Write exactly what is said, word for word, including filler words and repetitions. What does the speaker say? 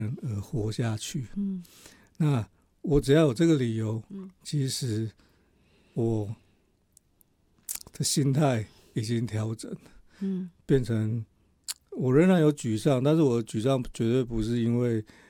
而活下去。 嗯， 那我只要有这个理由， 嗯其实我的心态已经调整了， 嗯变成我仍然有沮丧，但是我的沮丧绝对不是因为